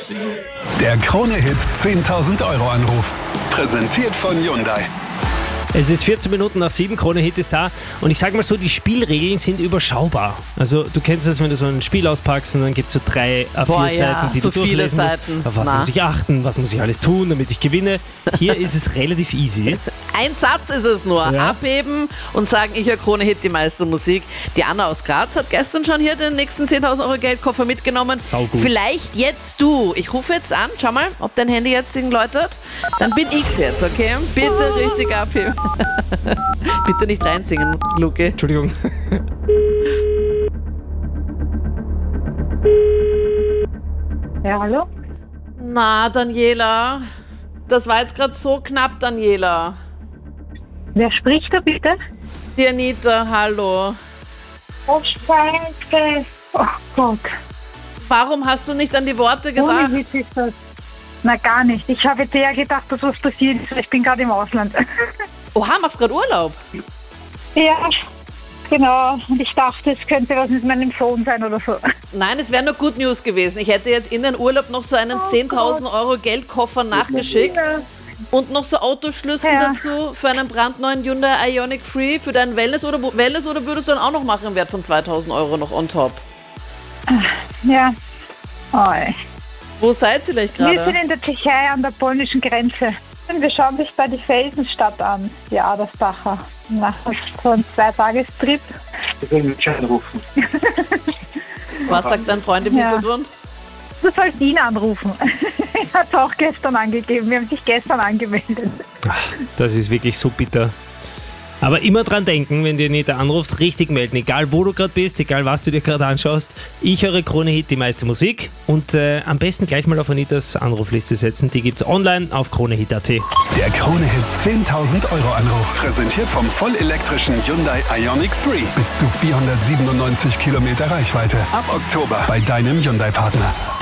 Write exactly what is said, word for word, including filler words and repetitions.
Der Krone-Hit zehntausend Euro Anruf. Präsentiert von Hyundai. Es ist vierzehn Minuten nach sieben, Krone-Hit ist da und ich sag mal so, die Spielregeln sind überschaubar. Also du kennst das, wenn du so ein Spiel auspackst und dann gibt es so drei A vier Boah, Seiten, ja, die so du viele durchlesen musst. Seiten. Auf was Na. muss ich achten, was muss ich alles tun, damit ich gewinne. Hier ist es relativ easy. Ein Satz ist es nur. Ja. Abheben und sagen, ich höre Krone-Hit, die meiste Musik. Die Anna aus Graz hat gestern schon hier den nächsten zehntausend Euro Geldkoffer mitgenommen. Saugut. Vielleicht jetzt du. Ich rufe jetzt an, schau mal, ob dein Handy jetzt läutet. Dann bin ich's jetzt, okay? Bitte richtig abheben. Bitte nicht reinsingen, Luke. Entschuldigung. Ja, hallo? Na, Daniela. Das war jetzt gerade so knapp, Daniela. Wer spricht da bitte? Die Anita, hallo. Oh, Scheiße. Oh Gott. Warum hast du nicht an die Worte Ohne gedacht? Witz ist das. Na, gar nicht. Ich habe dir ja gedacht, dass was passiert ist. Ich bin gerade im Ausland. Oha, machst gerade Urlaub? Ja, genau. Und ich dachte, es könnte was mit meinem Sohn sein oder so. Nein, es wäre nur Good News gewesen. Ich hätte jetzt in den Urlaub noch so einen Oh zehntausend Euro Geldkoffer nachgeschickt Ja. und noch so Autoschlüssel Ja. dazu für einen brandneuen Hyundai Ioniq Free für deinen Wellness oder Wellness oder würdest du dann auch noch machen im Wert von zweitausend Euro noch on top? Ja. Oi. Wo seid ihr gleich Wir sind gerade? in der Tschechei an der polnischen Grenze. Wir schauen sich da die Felsenstadt an, die Aderstacher. Nach so einem Zwei-Tagestrip. Ich will mich anrufen. Was sagt dein Freund im Ja. Hintergrund? Du sollst ihn anrufen. Er hat es auch gestern angegeben. Wir haben sich gestern angemeldet. Das ist wirklich so bitter. Aber immer dran denken, wenn dir Anita anruft, richtig melden. Egal wo du gerade bist, egal was du dir gerade anschaust. Ich höre Krone-Hit, die meiste Musik. Und äh, am besten gleich mal auf Anitas Anrufliste setzen. Die gibt's online auf kronehit punkt at. Der Krone-Hit zehntausend Euro Anruf. Präsentiert vom vollelektrischen Hyundai Ioniq Free. Bis zu vierhundertsiebenundneunzig Kilometer Reichweite. Ab Oktober bei deinem Hyundai-Partner.